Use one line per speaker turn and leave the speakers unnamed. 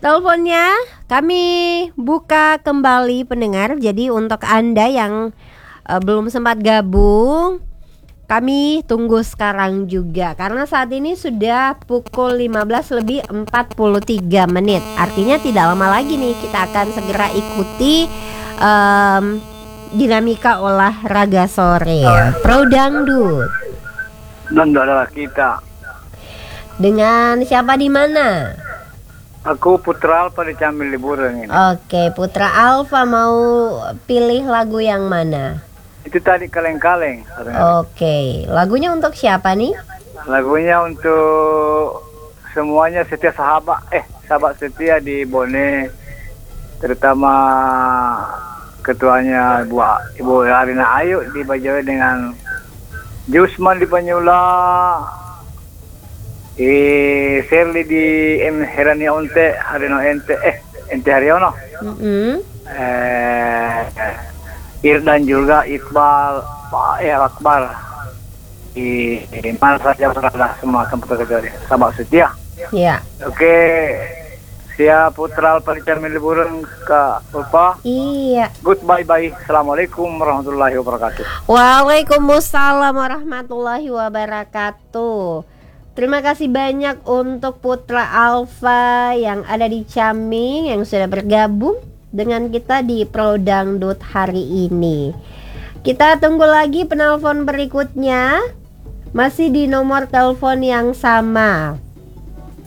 teleponnya kami buka kembali pendengar. Jadi untuk Anda yang belum sempat gabung, kami tunggu sekarang juga. Karena saat ini sudah pukul 15:43. Artinya tidak lama lagi nih kita akan segera ikuti dinamika olahraga sore Pro Dangdut.
Dan adalah kita.
Dengan siapa di mana?
Aku Putra Alfa di Cambil Liburan ini.
Oke, Putra Alfa mau pilih lagu yang mana?
Itu tadi kaleng-kaleng.
Oke, lagunya untuk siapa nih?
Lagunya untuk semuanya setia sahabat setia di Bone, terutama ketuanya Ibu Arina Ayu di Bajawa dengan Jusman di Banyula, Shirley di Herania Onte, Harino Ente, Ente Haryono, Irdan juga, Iqbal, Pak Akbar, di mana saja berada semua tempat kerja sahabat setia.
Ya.
Oke, siap Putra Alfa di Cambil Liburan Kak Ulfa.
Iya.
Goodbye. Assalamualaikum warahmatullahi wabarakatuh.
Waalaikumsalam warahmatullahi wabarakatuh. Terima kasih banyak untuk Putra Alfa yang ada di Caming yang sudah bergabung dengan kita di Pro Dangdut hari ini. Kita tunggu lagi penelpon berikutnya, masih di nomor telepon yang sama.